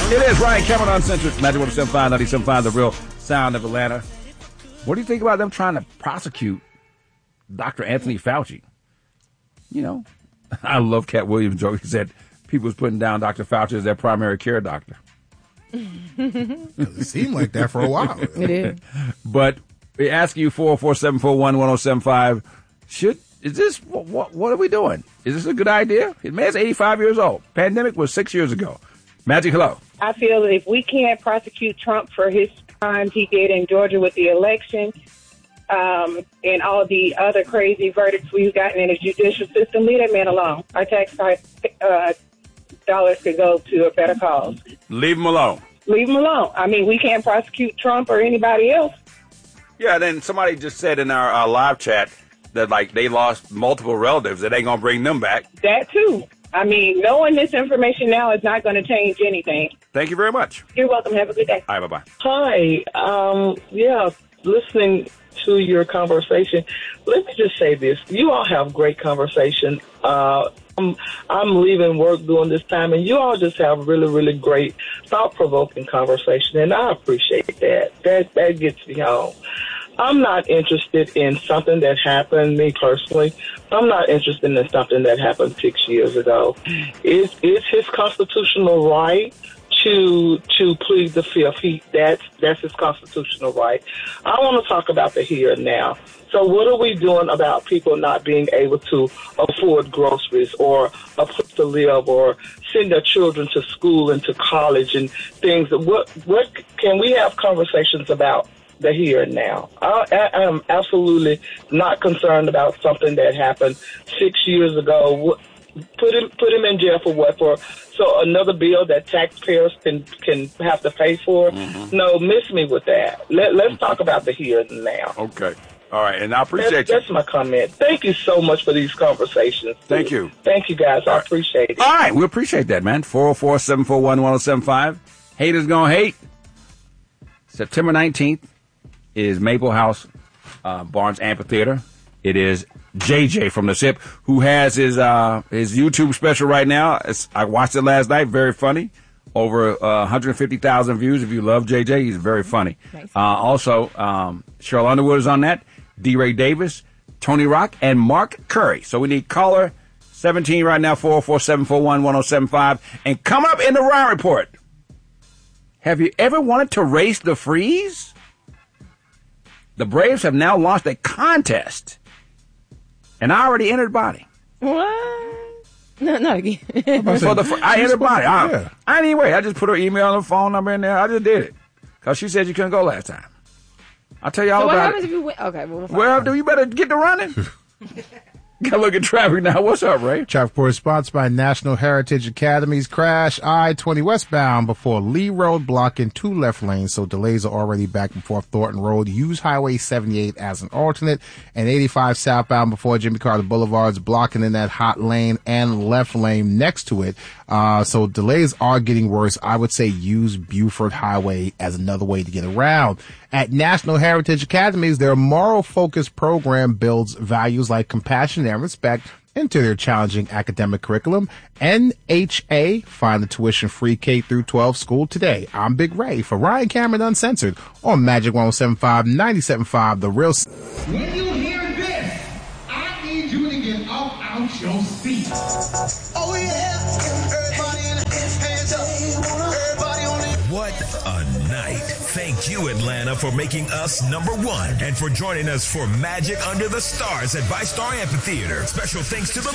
It is Ryan Cameron Uncensored, Magic 107.5, 97.5, the real sound of Atlanta. What do you think about them trying to prosecute Dr. Anthony Fauci? You know, I love Cat Williams' joke. He said people was putting down Dr. Fauci as their primary care doctor. It seemed like that for a while. It did. But we ask you 447-441-1075. Is this, what are we doing? Is this a good idea? The man's 85 years old. Pandemic was 6 years ago. Magic, hello. I feel that if we can't prosecute Trump for his crimes he did in Georgia with the election, and all the other crazy verdicts we've gotten in the judicial system, leave that man alone. Our tax dollars could go to a better cause. Leave him alone. Leave him alone. I mean, we can't prosecute Trump or anybody else. Yeah, then somebody just said in our live chat that, like, they lost multiple relatives. That ain't going to bring them back. That, too. I mean, knowing this information now is not going to change anything. Thank you very much. You're welcome. Have a good day. All right, bye-bye. Hi. Listening to your conversation, let me just say this. You all have great conversation. I'm leaving work during this time, and you all just have really, really great, thought-provoking conversation, and I appreciate that. That gets me home. I'm not interested in something that happened, me personally. I'm not interested in something that happened 6 years ago. It's his constitutional right to plead the fifth. That's his constitutional right. I want to talk about the here and now. So what are we doing about people not being able to afford groceries or a place to live or send their children to school and to college and things? What can we have conversations about the here and now? I am absolutely not concerned about something that happened 6 years ago. Put him in jail for what? So another bill that taxpayers can have to pay for? Mm-hmm. No, miss me with that. Let's talk about the here and now. Okay. All right, and I appreciate you. That's my comment. Thank you so much for these conversations. Thank you. Thank you, guys. I appreciate it. All right, we appreciate that, man. 404-741-1075. Haters gonna hate. September 19th is Maple House Barnes Amphitheater. It is JJ from the SIP who has his YouTube special right now. I watched it last night. Very funny. Over 150,000 views. If you love JJ, he's very funny. Nice. Also, Cheryl Underwood is on that. D. Ray Davis, Tony Rock, and Mark Curry. So we need caller 17 right now, 404-741-1075. And coming up in the Ryan Report, have you ever wanted to race the freeze? The Braves have now launched a contest. And I already entered body. What? No, not again. I entered body. I didn't even wait. I just put her email and phone number in there. I just did it. Because she said you couldn't go last time. I'll tell you all about it. What happens if you win? Okay, well, you better get to running. Gotta look at traffic now. What's up, Ray? Traffic report is sponsored by National Heritage Academies. Crash I-20 westbound before Lee Road, blocking 2 left lanes, so delays are already back before Thornton Road. Use Highway 78 as an alternate, and 85 southbound before Jimmy Carter Boulevard's blocking in that hot lane and left lane next to it. So delays are getting worse. I would say use Buford Highway as another way to get around. At National Heritage Academies, their moral-focused program builds values like compassion and respect into their challenging academic curriculum. NHA, find the tuition-free K-12 school today. I'm Big Ray for Ryan Cameron Uncensored on Magic 107.5, 97.5, The Real. When you hear this, I need you to get up out your seat. Oh, yeah. Everybody in the hands up. Everybody on the... What a night. Thank you, Atlanta, for making us number one and for joining us for Magic Under the Stars at VyStar Amphitheater. Special thanks to the